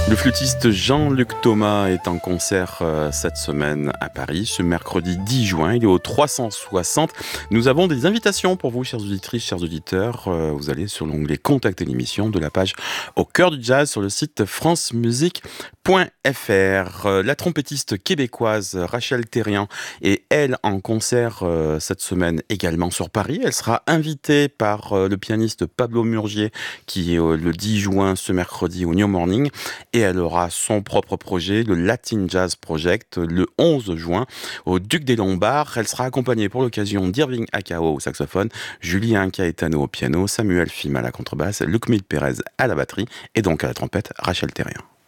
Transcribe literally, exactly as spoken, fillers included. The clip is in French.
Le flûtiste Jean-Luc Thomas est en concert euh, cette semaine à Paris, ce mercredi dix juin. Il est au trois cent soixante. Nous avons des invitations pour vous, chères auditrices, chers auditeurs. Euh, vous allez sur l'onglet Contacter l'émission de la page Au cœur du jazz sur le site france musique point f r. Euh, la trompettiste québécoise Rachel Therrien est, elle, en concert euh, cette semaine également sur Paris. Elle sera invitée par euh, le pianiste Pablo Murgier qui est euh, le dix juin, ce mercredi, au New Morning. Et elle aura son propre projet, le Latin Jazz Project, le onze juin au Duc des Lombards. Elle sera accompagnée pour l'occasion d'Irving Akao au saxophone, Julien Caetano au piano, Samuel Fima à la contrebasse, Luc Mille Pérez à la batterie et donc à la trompette, Rachel Therrien.